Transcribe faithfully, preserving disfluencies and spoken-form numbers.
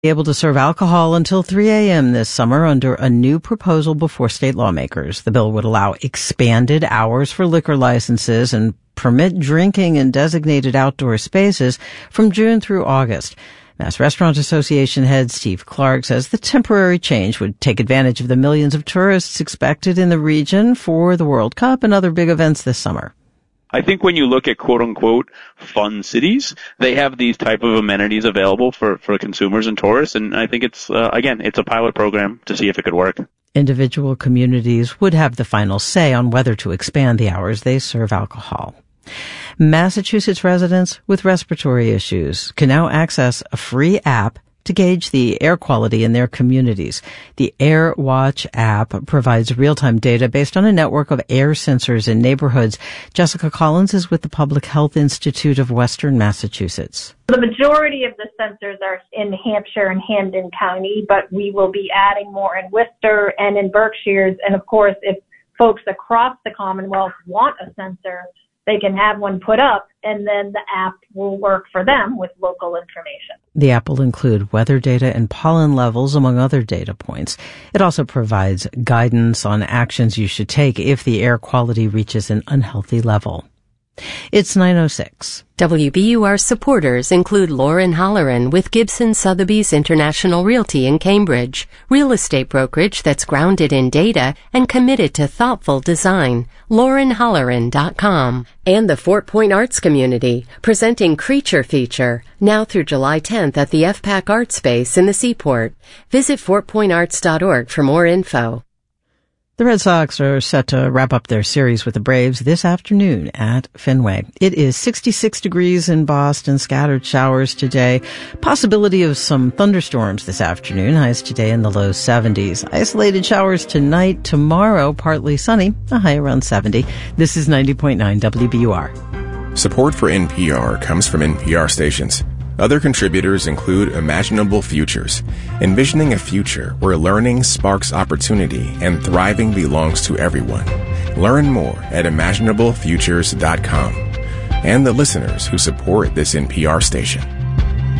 Able to serve alcohol until three a.m. this summer under a new proposal before state lawmakers. The bill would allow expanded hours for liquor licenses and permit drinking in designated outdoor spaces from June through August. Mass Restaurant Association head Steve Clark says the temporary change would take advantage of the millions of tourists expected in the region for the World Cup and other big events this summer. I think when you look at quote-unquote fun cities, they have these type of amenities available for, for consumers and tourists, and I think it's, uh, again, it's a pilot program to see if it could work. Individual communities would have the final say on whether to expand the hours they serve alcohol. Massachusetts residents with respiratory issues can now access a free app to gauge the air quality in their communities. The Air Watch app provides real-time data based on a network of air sensors in neighborhoods. Jessica Collins is with the Public Health Institute of Western Massachusetts. The majority of the sensors are in Hampshire and Hampden County, but we will be adding more in Worcester and in Berkshires. And of course, if folks across the Commonwealth want a sensor, they can have one put up, and then the app will work for them with local information. The app will include weather data and pollen levels, among other data points. It also provides guidance on actions you should take if the air quality reaches an unhealthy level. It's nine oh six. W B U R supporters include Lauren Holleran with Gibson Sotheby's International Realty in Cambridge, real estate brokerage that's grounded in data and committed to thoughtful design. Lauren Holleran dot com. And the Fort Point Arts Community, presenting Creature Feature, now through July tenth at the F PAC Art Space in the Seaport. Visit fort point arts dot org for more info. The Red Sox are set to wrap up their series with the Braves this afternoon at Fenway. It is sixty-six degrees in Boston, scattered showers today. Possibility of some thunderstorms this afternoon, highs today in the low seventies. Isolated showers tonight, tomorrow partly sunny, a high around seventy. This is ninety point nine W B U R. Support for N P R comes from N P R stations. Other contributors include Imaginable Futures, envisioning a future where learning sparks opportunity and thriving belongs to everyone. Learn more at imaginable futures dot com. And the listeners who support this N P R station.